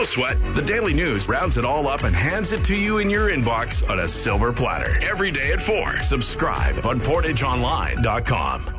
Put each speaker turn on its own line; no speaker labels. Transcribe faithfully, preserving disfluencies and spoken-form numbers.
sweat. The Daily News rounds it all up and hands it to you in your inbox on a silver platter. Every day at four. Subscribe on portage online dot com.